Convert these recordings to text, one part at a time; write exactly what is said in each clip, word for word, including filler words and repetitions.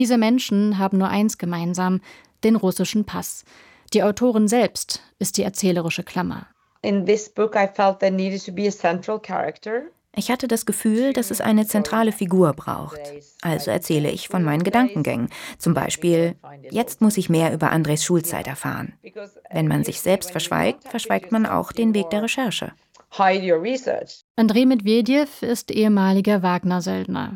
Diese Menschen haben nur eins gemeinsam, den russischen Pass. Die Autorin selbst ist die erzählerische Klammer. In this book I felt there needed to be a central character. Ich hatte das Gefühl, dass es eine zentrale Figur braucht. Also erzähle ich von meinen Gedankengängen. Zum Beispiel, jetzt muss ich mehr über Andres Schulzeit erfahren. Wenn man sich selbst verschweigt, verschweigt man auch den Weg der Recherche. Andrei Medvedev ist ehemaliger Wagner-Söldner.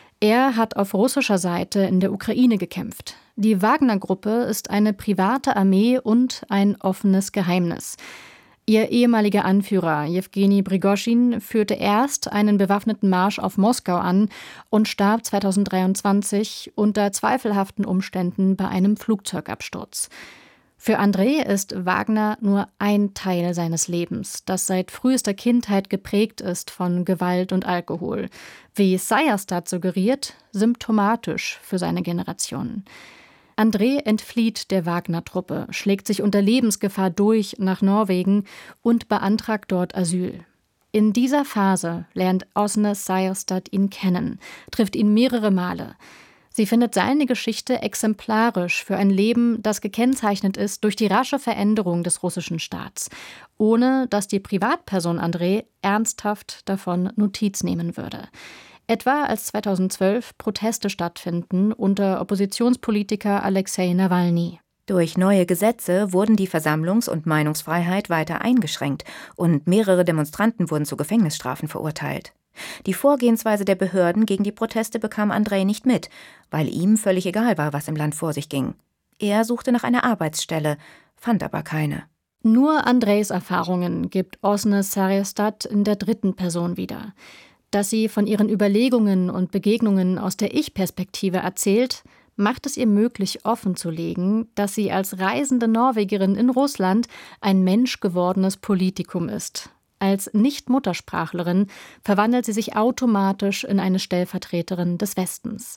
Er hat auf russischer Seite in der Ukraine gekämpft. Die Wagner-Gruppe ist eine private Armee und ein offenes Geheimnis. Ihr ehemaliger Anführer Jewgeni Prigoschin führte erst einen bewaffneten Marsch auf Moskau an und starb zweitausenddreiundzwanzig unter zweifelhaften Umständen bei einem Flugzeugabsturz. Für Andrei ist Wagner nur ein Teil seines Lebens, das seit frühester Kindheit geprägt ist von Gewalt und Alkohol. Wie Seierstad suggeriert, symptomatisch für seine Generation. Andrei entflieht der Wagner-Truppe, schlägt sich unter Lebensgefahr durch nach Norwegen und beantragt dort Asyl. In dieser Phase lernt Åsne Seierstad ihn kennen, trifft ihn mehrere Male. Sie findet seine Geschichte exemplarisch für ein Leben, das gekennzeichnet ist durch die rasche Veränderung des russischen Staats, ohne dass die Privatperson Andrei ernsthaft davon Notiz nehmen würde. Etwa als zweitausendzwölf Proteste stattfinden unter Oppositionspolitiker Alexei Nawalny. Durch neue Gesetze wurden die Versammlungs- und Meinungsfreiheit weiter eingeschränkt und mehrere Demonstranten wurden zu Gefängnisstrafen verurteilt. Die Vorgehensweise der Behörden gegen die Proteste bekam Andrei nicht mit, weil ihm völlig egal war, was im Land vor sich ging. Er suchte nach einer Arbeitsstelle, fand aber keine. Nur Andreis Erfahrungen gibt Åsne Seierstad in der dritten Person wieder. Dass sie von ihren Überlegungen und Begegnungen aus der Ich-Perspektive erzählt, macht es ihr möglich, offenzulegen, dass sie als reisende Norwegerin in Russland ein menschgewordenes Politikum ist. Als Nicht-Muttersprachlerin verwandelt sie sich automatisch in eine Stellvertreterin des Westens.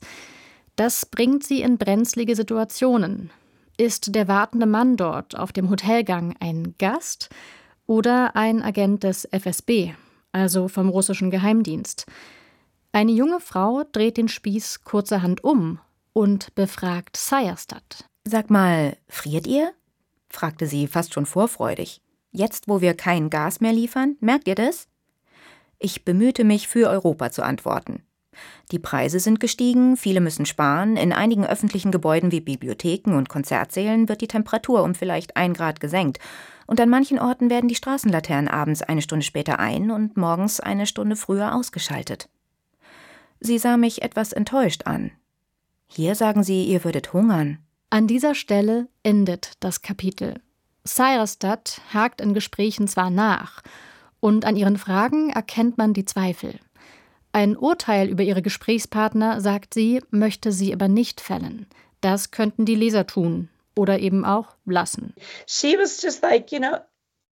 Das bringt sie in brenzlige Situationen. Ist der wartende Mann dort auf dem Hotelgang ein Gast oder ein Agent des F S B? Also vom russischen Geheimdienst. Eine junge Frau dreht den Spieß kurzerhand um und befragt Seierstad. »Sag mal, friert ihr?« fragte sie fast schon vorfreudig. »Jetzt, wo wir kein Gas mehr liefern, merkt ihr das?« Ich bemühte mich, für Europa zu antworten. Die Preise sind gestiegen, viele müssen sparen. In einigen öffentlichen Gebäuden wie Bibliotheken und Konzertsälen wird die Temperatur um vielleicht ein Grad gesenkt. Und an manchen Orten werden die Straßenlaternen abends eine Stunde später ein und morgens eine Stunde früher ausgeschaltet. Sie sah mich etwas enttäuscht an. Hier sagen Sie, ihr würdet hungern. An dieser Stelle endet das Kapitel. Seierstad hakt in Gesprächen zwar nach, und an ihren Fragen erkennt man die Zweifel. Ein Urteil über ihre Gesprächspartner, sagt sie, möchte sie aber nicht fällen. Das könnten die Leser tun oder eben auch lassen. She was just like, you know,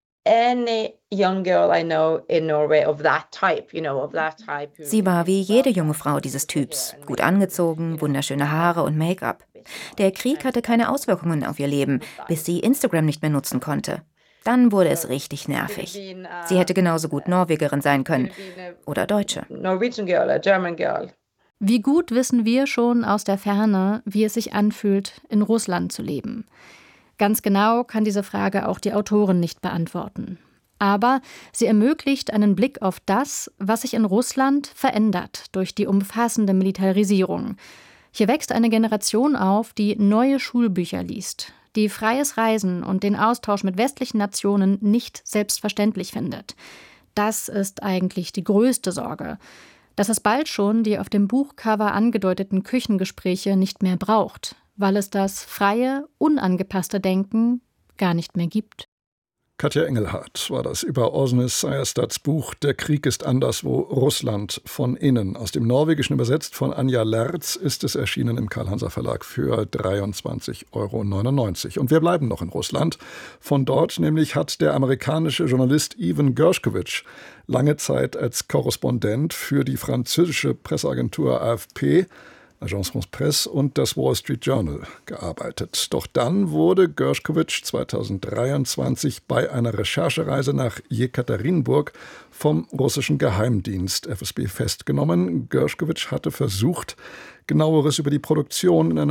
any young girl I know in Norway of that type, you know, of that type. Sie war wie jede junge Frau dieses Typs, gut angezogen, wunderschöne Haare und Make-up. Der Krieg hatte keine Auswirkungen auf ihr Leben, bis sie Instagram nicht mehr nutzen konnte. Dann wurde es richtig nervig. Sie hätte genauso gut Norwegerin sein können oder Deutsche. Norwegian girl, a German girl. Wie gut wissen wir schon aus der Ferne, wie es sich anfühlt, in Russland zu leben. Ganz genau kann diese Frage auch die Autorin nicht beantworten. Aber sie ermöglicht einen Blick auf das, was sich in Russland verändert durch die umfassende Militarisierung. Hier wächst eine Generation auf, die neue Schulbücher liest, die freies Reisen und den Austausch mit westlichen Nationen nicht selbstverständlich findet. Das ist eigentlich die größte Sorge, dass es bald schon die auf dem Buchcover angedeuteten Küchengespräche nicht mehr braucht, weil es das freie, unangepasste Denken gar nicht mehr gibt. Katja Engelhardt war das über Åsne Seierstads Buch »Der Krieg ist anderswo, Russland von innen«. Aus dem Norwegischen übersetzt von Anja Lerz ist es erschienen im Carl-Hanser Verlag für dreiundzwanzig Euro neunundneunzig. Und wir bleiben noch in Russland. Von dort nämlich hat der amerikanische Journalist Evan Gershkovich lange Zeit als Korrespondent für die französische Presseagentur A F P Agence France-Presse und das Wall Street Journal gearbeitet. Doch dann wurde Gershkovich zweitausenddreiundzwanzig bei einer Recherchereise nach Jekaterinburg vom russischen Geheimdienst F S B festgenommen. Gershkovich hatte versucht, Genaueres über die Produktion in einer